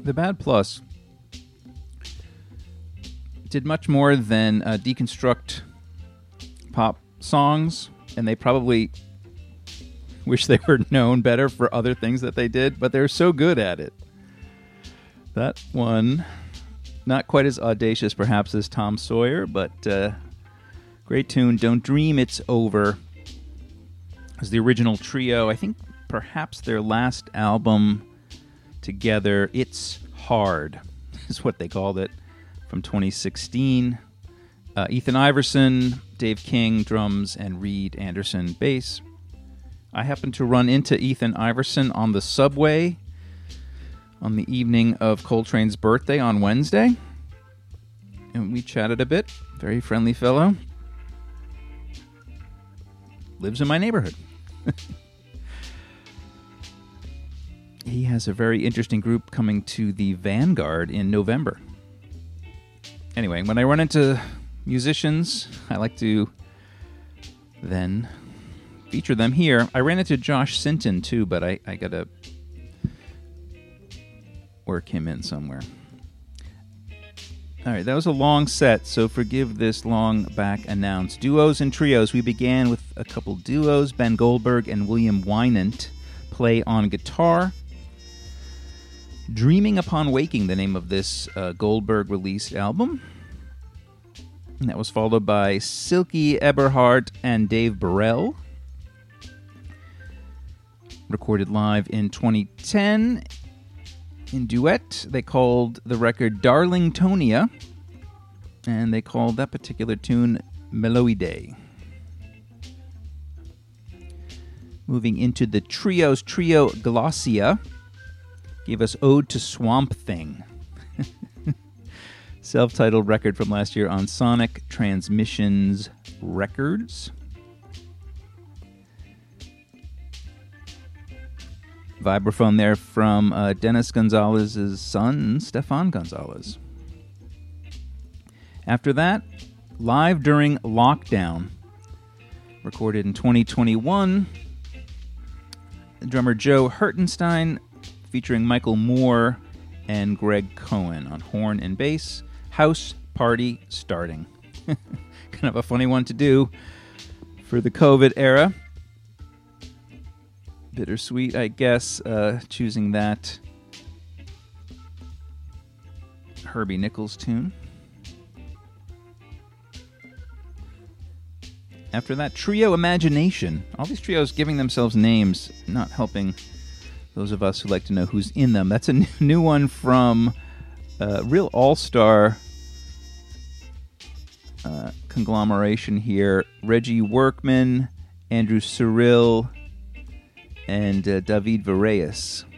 The Bad Plus did much more than deconstruct pop songs, and they probably wish they were known better for other things that they did, but they're so good at it. That one, not quite as audacious perhaps as Tom Sawyer, but great tune. Don't Dream It's Over is the original trio. I think perhaps their last album together, It's Hard, is what they called it, from 2016. Ethan Iverson, Dave King, drums, and Reed Anderson, bass. I happened to run into Ethan Iverson on the subway on the evening of Coltrane's birthday on Wednesday, and we chatted a bit. Very friendly fellow. Lives in my neighborhood. He has a very interesting group coming to the Vanguard in November. Anyway, when I run into musicians, I like to then feature them here. I ran into Josh Sinton too, but I gotta work him in somewhere. All right, that was a long set, so forgive this long back announce. Duos and trios. We began with a couple duos. Ben Goldberg and William Wynant play on guitar. Dreaming Upon Waking, the name of this Goldberg-released album. And that was followed by Silky Eberhardt and Dave Burrell. Recorded live in 2010 in duet. They called the record Darlingtonia, and they called that particular tune Meloide. Moving into the trios, Trio Glossia gave us Ode to Swamp Thing. Self-titled record from last year on Sonic Transmissions Records. Vibraphone there from Dennis Gonzalez's son, Stefan Gonzalez. After that, Live During Lockdown, recorded in 2021. Drummer Joe Hertenstein featuring Michael Moore and Greg Cohen on horn and bass. House Party Starting. Kind of a funny one to do for the COVID era. Bittersweet, I guess, choosing that Herbie Nichols tune. After that, Trio Imagination. All these trios giving themselves names, not helping those of us who like to know who's in them. That's a new one from real all-star conglomeration here. Reggie Workman, Andrew Cyril, and David Vareus.